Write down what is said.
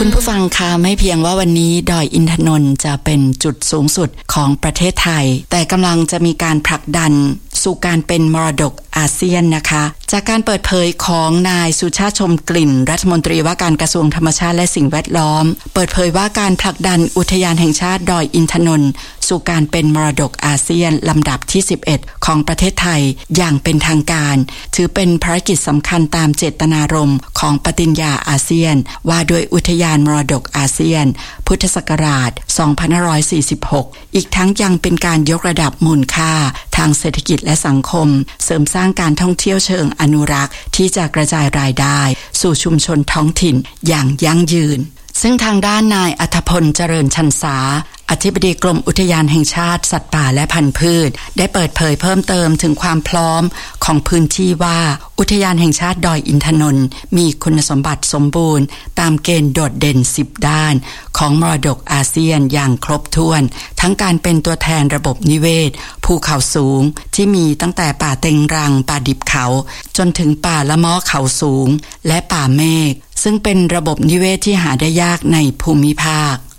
คุณผู้ฟังคะไม่เพียงว่าวันนี้ดอยอินทนนท์จะเป็นจุดสูงสุดของประเทศไทยแต่กำลังจะมีการผลักดันสู่การเป็นมรดกอาเซียนนะคะจากการเปิดเผยของนายสุชาติชมกลิ่นรัฐมนตรีว่าการกระทรวงธรรมชาติและสิ่งแวดล้อมเปิดเผยว่าการผลักดันอุทยานแห่งชาติดอยอินทนนท์สู่การเป็นมรดกอาเซียนลำดับที่11ของประเทศไทยอย่างเป็นทางการถือเป็นภารกิจสำคัญตามเจตนารมณ์ของปฏิญญาอาเซียนว่าด้วยอุทยานมรดกอาเซียนพุทธศักราช2546อีกทั้งยังเป็นการยกระดับมูลค่าทางเศรษฐกิจและสังคมเสริมสร้างการท่องเที่ยวเชิงอนุรักษ์ที่จะกระจายรายได้สู่ชุมชนท้องถิ่นอย่างยั่งยืนซึ่งทางด้านนายอัธพลเจริญชันษาอธิบดีกรมอุทยานแห่งชาติสัตว์ป่าและพันธุ์พืชได้เปิดเผยเพิ่มเติมถึงความพร้อมของพื้นที่ว่าอุทยานแห่งชาติดอยอินทนนท์มีคุณสมบัติสมบูรณ์ตามเกณฑ์โดดเด่น10ด้านของมรดกอาเซียนอย่างครบถ้วนทั้งการเป็นตัวแทนระบบนิเวศภูเขาสูงที่มีตั้งแต่ป่าเต็งรังป่าดิบเขาจนถึงป่าละม้อเขาสูงและป่าเมฆซึ่งเป็นระบบนิเวศที่หาได้ยากในภูมิภาค